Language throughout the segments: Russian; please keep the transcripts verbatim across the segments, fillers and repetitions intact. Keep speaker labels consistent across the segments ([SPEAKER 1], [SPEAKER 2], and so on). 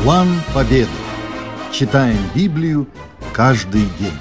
[SPEAKER 1] План победы. Читаем Библию каждый день.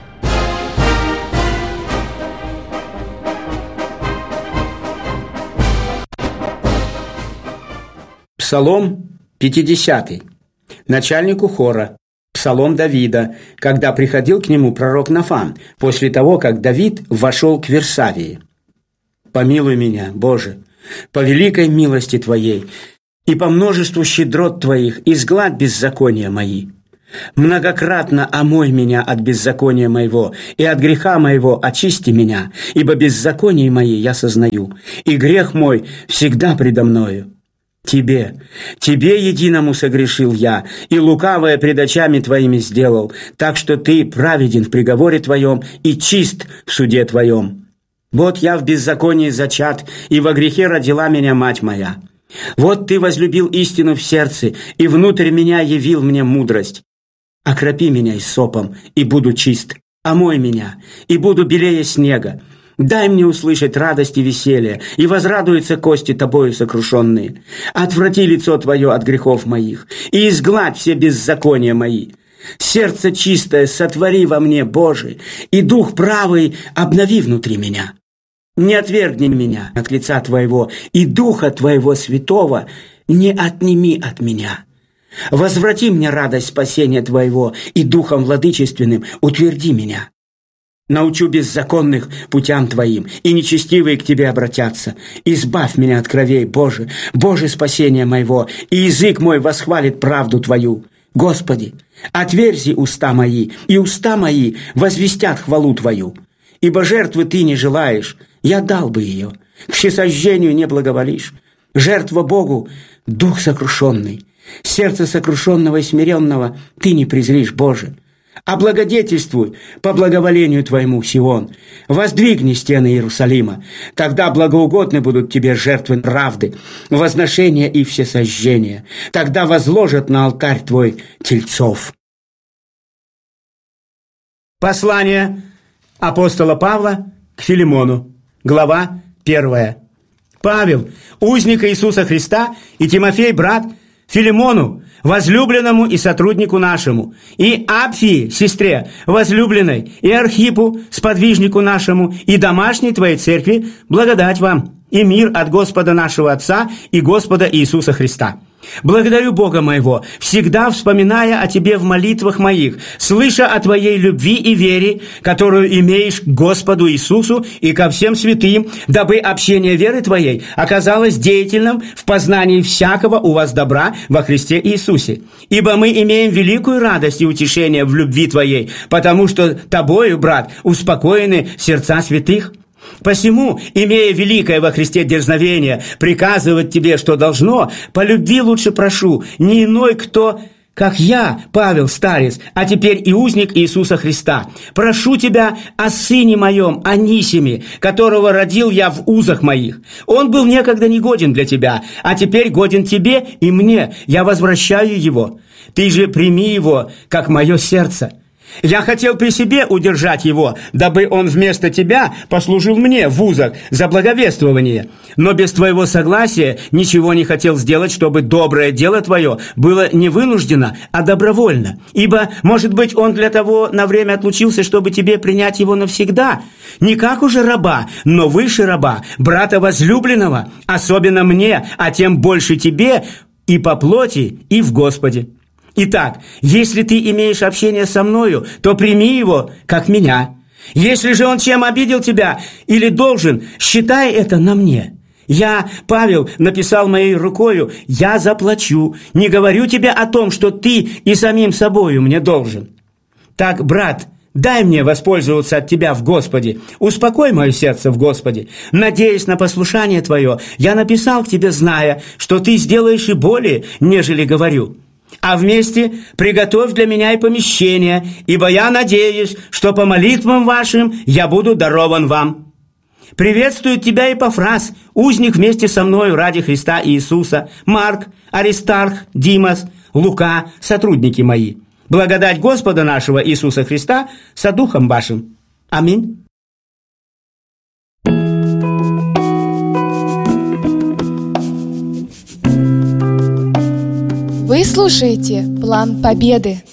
[SPEAKER 2] Псалом пятидесятый. Начальнику хора. Псалом Давида, когда приходил к нему пророк Нафан, после того, как Давид вошел к Версавии. «Помилуй меня, Боже, по великой милости Твоей, и по множеству щедрот Твоих изгладь беззакония мои. Многократно омой меня от беззакония моего, и от греха моего очисти меня, ибо беззаконие мои я сознаю, и грех мой всегда предо мною. Тебе, Тебе единому согрешил я, и лукавое пред очами Твоими сделал, так что Ты праведен в приговоре Твоем и чист в суде Твоем. Вот я в беззаконии зачат, и во грехе родила меня мать моя. Вот Ты возлюбил истину в сердце, и внутрь меня явил мне мудрость. Окропи меня исопом, и буду чист, омой меня, и буду белее снега. Дай мне услышать радость и веселье, и возрадуются кости Тобою сокрушенные. Отврати лицо Твое от грехов моих, и изгладь все беззакония мои. Сердце чистое сотвори во мне, Боже, и дух правый обнови внутри меня. Не отвергни меня от лица Твоего, и Духа Твоего Святого не отними от меня. Возврати мне радость спасения Твоего, и Духом Владычественным утверди меня. Научу беззаконных путям Твоим, и нечестивые к Тебе обратятся. Избавь меня от кровей, Боже, Боже спасения моего, и язык мой восхвалит правду Твою. Господи, отверзи уста мои, и уста мои возвестят хвалу Твою. Ибо жертвы Ты не желаешь, я дал бы ее. К всесожжению не благоволишь. Жертва Богу – дух сокрушенный. Сердце сокрушенного и смиренного Ты не презришь, Боже. Облагодетельствуй по благоволению Твоему, Сион. Воздвигни стены Иерусалима. Тогда благоугодны будут Тебе жертвы правды, возношения и всесожжения. Тогда возложат на алтарь Твой тельцов». Послание апостола Павла к Филимону. Глава первая. Павел, узник Иисуса Христа, и Тимофей, брат, Филимону, возлюбленному и сотруднику нашему, и Апфии, сестре, возлюбленной, и Архипу, сподвижнику нашему, и домашней Твоей церкви, благодать вам, и мир от Господа нашего Отца и Господа Иисуса Христа. Благодарю Бога моего, всегда вспоминая о Тебе в молитвах моих, слыша о Твоей любви и вере, которую имеешь к Господу Иисусу и ко всем святым, дабы общение веры Твоей оказалось деятельным в познании всякого у вас добра во Христе Иисусе. Ибо мы имеем великую радость и утешение в любви Твоей, потому что Тобою, брат, успокоены сердца святых. Посему, имея великое во Христе дерзновение приказывать тебе, что должно, по любви лучше прошу, не иной кто, как я, Павел, старец, а теперь и узник Иисуса Христа. Прошу тебя о сыне моем, Анисиме, которого родил я в узах моих. Он был некогда негоден для тебя, а теперь годен тебе и мне. Я возвращаю его. Ты же прими его, как мое сердце. Я хотел при себе удержать его, дабы он вместо тебя послужил мне в узах за благовествование. Но без твоего согласия ничего не хотел сделать, чтобы доброе дело твое было не вынуждено, а добровольно. Ибо, может быть, он для того на время отлучился, чтобы тебе принять его навсегда. Не как уже раба, но выше раба, брата возлюбленного, особенно мне, а тем больше тебе и по плоти, и в Господе. Итак, если ты имеешь общение со мною, то прими его, как меня. Если же он чем обидел тебя или должен, считай это на мне. Я, Павел, написал моей рукою, я заплачу. Не говорю тебе о том, что ты и самим собою мне должен. Так, брат, дай мне воспользоваться от тебя в Господе. Успокой мое сердце в Господе. Надеясь на послушание твое, я написал к тебе, зная, что ты сделаешь и более, нежели говорю. А вместе приготовь для меня и помещение, ибо я надеюсь, что по молитвам вашим я буду дарован вам. Приветствует тебя Епафрас, узник вместе со мною ради Христа Иисуса, Марк, Аристарх, Димас, Лука, сотрудники мои. Благодать Господа нашего Иисуса Христа со духом вашим. Аминь.
[SPEAKER 3] Вы слушаете «План Победы».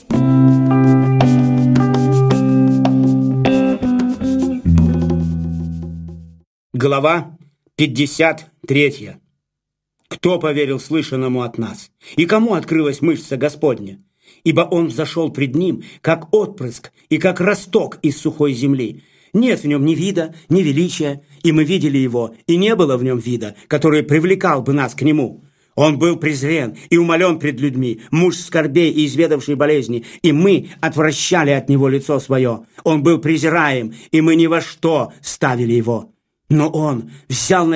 [SPEAKER 2] Глава пятьдесят третья. Кто поверил слышанному от нас? И кому открылась мышца Господня? Ибо он взошел пред ним, как отпрыск и как росток из сухой земли. Нет в нем ни вида, ни величия, и мы видели его, и не было в нем вида, который привлекал бы нас к нему. Он был презрен и умолен пред людьми, муж скорбей и изведавший болезни, и мы отвращали от него лицо свое. Он был презираем, и мы ни во что ставили его. Но он взял на